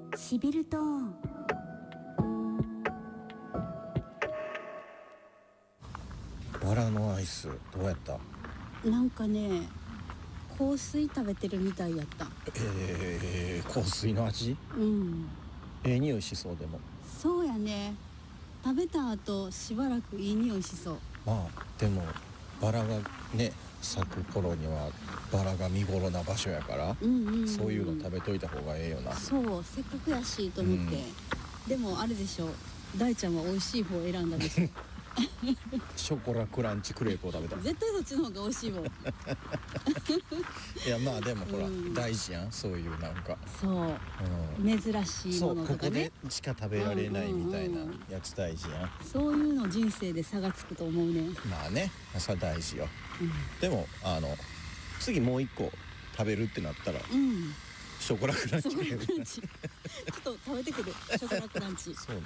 しびるとバラのアイスどうやった？ なんかね、香水食べてるみたいやった。 香水の味？匂いしそう。でもそうやね。食べた後しばらくいい匂いしそう。 まあでもバラがね咲く頃にはバラが見頃な場所やから、そういうの食べといた方がええよな。 そう、せっかくやしと思って、でもあれでしょ、大ちゃんは美味しい方を選んだでしょショコラクランチクレープを食べた。 絶対そっちの方が美味しいもんいやまあでもほら、大事やん、そういうなんかそう、珍しいものとかね、 そうここでしか食べられないみたいなやつ大事やん。 そういうの人生で差がつくと思うね。 まあね、それは大事よ、でも次もう一個食べるってなったら、ショコラクランチクレープちょっと食べてくるショコラクランチそうね、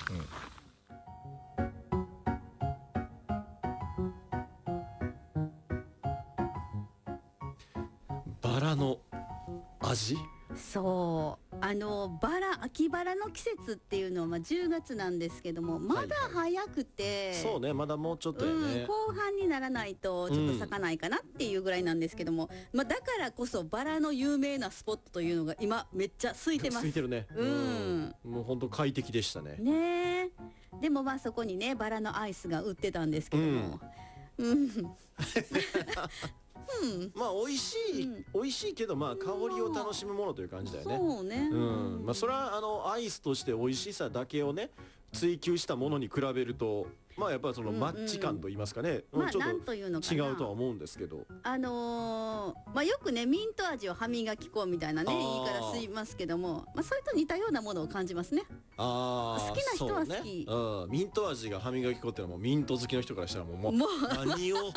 バラの味？ そう秋バラの季節っていうのは10月なんですけども、まだ早くて、 そうね、まだもうちょっとやね、 後半にならないとちょっと咲かないかなっていうぐらいなんですけども、だからこそバラの有名なスポットというのが今めっちゃ空いてます。 空いてるね。もう本当快適でしたね。 ねえ、でもそこにねバラのアイスが売ってたんですけども、まあ美味しいけど、香りを楽しむものという感じだよね。 そうね。 それはアイスとして美味しさだけをね追求したものに比べると、やっぱりそのマッチ感と言いますかね、ちょっと違うとは思うんですけど、 よくねミント味を歯磨き粉みたいなね言い方しますけども、それと似たようなものを感じますね。好きな人は好き、 ミント味が歯磨き粉ってのはもうミント好きの人からしたらもう何を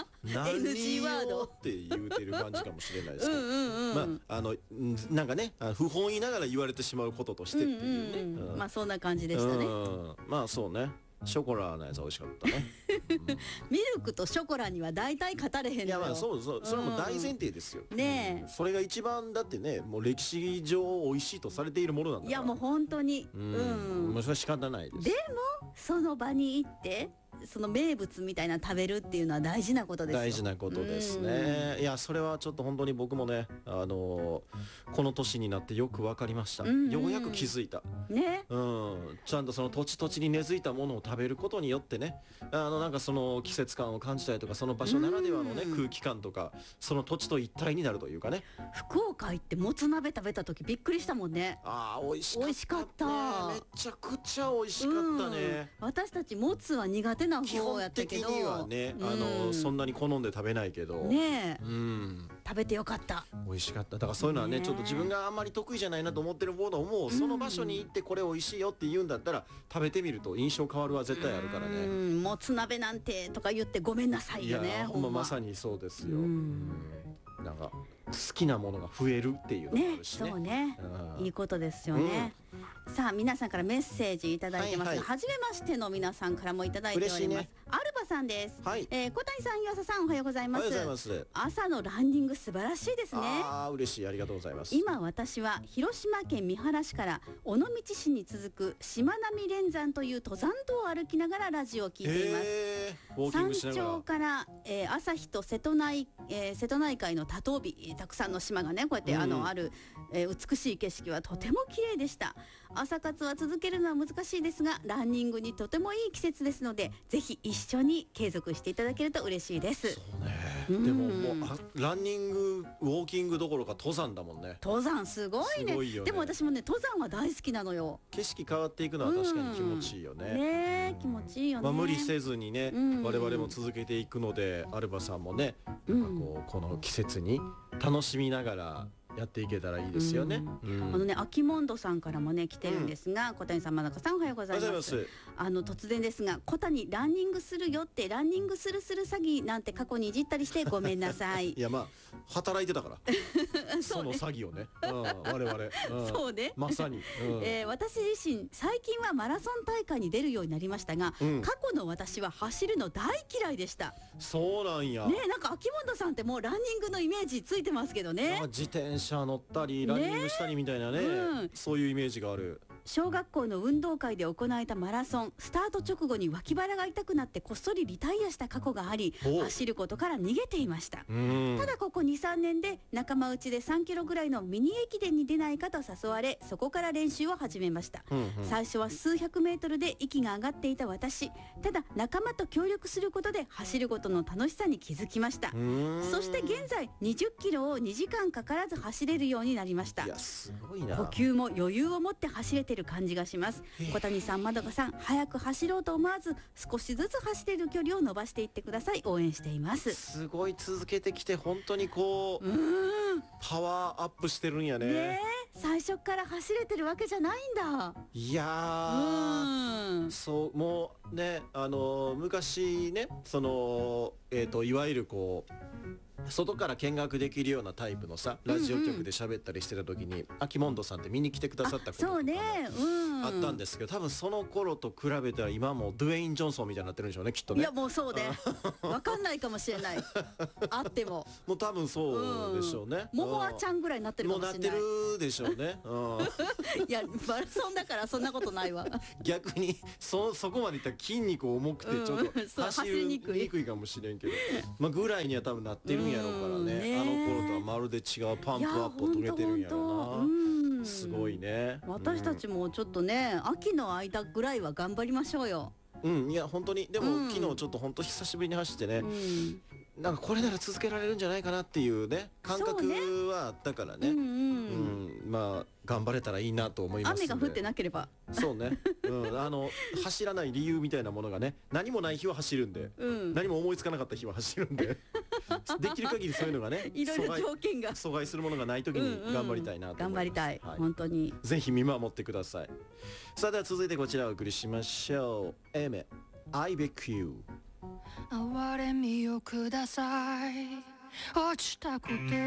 NG ワードって言うてる感じかもしれないですけど、なんかね不本意ながら言われてしまうこととしてっていうね、 そんな感じでしたね。 そうね、ショコラのやつは美味しかったねミルクとショコラには大体勝たれへんのよ。 いやそれはもう大前提ですよ。 ねえ、 それが一番だってね、もう歴史上美味しいとされているものなんだから。 いやもう本当に、 もうそれは仕方ないです。 でもその場に行ってその名物みたいな食べるっていうのは大事なことですよ。 大事なことですね。いやそれはちょっと本当に僕もね、この年になってよく分かりました。ようやく気づいたね。 ちゃんとその土地に根付いたものを食べることによってね、なんかその季節感を感じたりとか、その場所ならではのね空気感とか、その土地と一体になるというかね。 福岡行ってもつ鍋食べた時びっくりしたもんね。 美味しかったね。めちゃくちゃ美味しかったね。 私たちもつは苦手な方やったけど、 基本的にはね、そんなに好んで食べないけどね、食べてよかった。 美味しかった。だからそういうのはね、ちょっと自分があんまり得意じゃないなと思ってるものをもうその場所に行ってこれ美味しいよって言うんだったら食べてみると印象変わるは絶対あるからね。 もつ鍋なんてとか言ってごめんなさいよね。 いやほんままさにそうですよ。なんか好きなものが増えるっていうのもあるしね。 そうね、いいことですよね。さあ皆さんからメッセージいただいてますが、初めましての皆さんからもいただいております。アルバさんです。小谷さん、岩佐さん、おはようございます。 おはようございます。 朝のランニング素晴らしいですね。 嬉しい、ありがとうございます。 今私は広島県三原市から尾道市に続くしまなみ連山という登山道を歩きながらラジオを聞いています。山頂から、朝日と瀬戸内海の多島美、たくさんの島がねこうやってある、美しい景色はとても綺麗でした。朝活は続けるのは難しいですが、ランニングにとてもいい季節ですので、ぜひ一緒に継続していただけると嬉しいです。 そうね。でももうランニングウォーキングどころか登山だもんね。 登山すごいね。 すごいよね。 でも私もね登山は大好きなのよ。 景色変わっていくのは確かに気持ちいいよね。 ね、気持ちいいよね。 無理せずにね、我々も続けていくので、アルバさんもね、この季節に楽しみながらやっていけたらいいですよね。 アキモンドさんからもね来てるんですが、小谷さん、真中さん、おはようございます。突然ですが、小谷ランニングするよってランニングする詐欺なんて過去にいじったりしてごめんなさい。 いや働いてたからその詐欺をね、我々、 そうね、 まさに、 私自身最近はマラソン大会に出るようになりましたが、過去の私は走るの大嫌いでした。 そうなんやね。なんかアキモンドさんってもうランニングのイメージついてますけどね。 自転車乗ったりランニングしたりみたいなね、そういうイメージがある。 小学校の運動会で行われたマラソン、スタート直後に脇腹が痛くなってこっそりリタイアした過去があり、走ることから逃げていました。ただここ 2,3 年で仲間内で3キロぐらいのミニ駅伝に出ないかと誘われ、そこから練習を始めました。最初は数百メートルで息が上がっていた私、ただ仲間と協力することで走ることの楽しさに気づきました。そして現在20キロを2時間かからず走れるようになりました。 いやすごいな。 呼吸も余裕を持って走れてる感じがします。小谷さん、まどかさん、早く走ろうと思わず少しずつ走れる距離を伸ばしていってください。応援しています。 すごい続けてきて本当にこうパワーアップしてるんやね。 最初から走れてるわけじゃないんだ。 いやー、そうもうね、昔ね、そのいわゆるこう外から見学できるようなタイプのさラジオ局で喋ったりしてた時に、秋元さんって見に来てくださったこととかもあったんですけど、多分その頃と比べたら今もドゥエイン・ジョンソンみたいになってるんでしょうね、きっとね。 いやもうそうでわかんないかもしれないあってももう多分そうでしょうね。 ももあちゃんぐらいになってるかもしれない。 もうなってるでしょうね。 いやマラソンだからそんなことないわ逆にそこまでいったら筋肉重くてちょっと走りにくいかもしれんけど、まあぐらいには多分なってるんやろうからね。あの頃とはまるで違うパンプアップを遂げてるんやろうな。すごいね。 私たちもちょっとね、秋の間ぐらいは頑張りましょうよ。 いや本当にでも、昨日ちょっと本当久しぶりに走ってね、なんかこれなら続けられるんじゃないかなっていうね感覚はあったからね。まあ頑張れたらいいなと思います。 雨が降ってなければ。 そうね、走らない理由みたいなものがね、何もない日は走るんで、何も思いつかなかった日は走るんでできる限りそういうのがね、 いろいろ条件が阻害するものがない時に頑張りたいなと思います。 頑張りたい、本当にぜひ見守ってください。さあでは続いてこちらをお送りしましょう。エメ I beg you。 哀れみをください。落ちたくて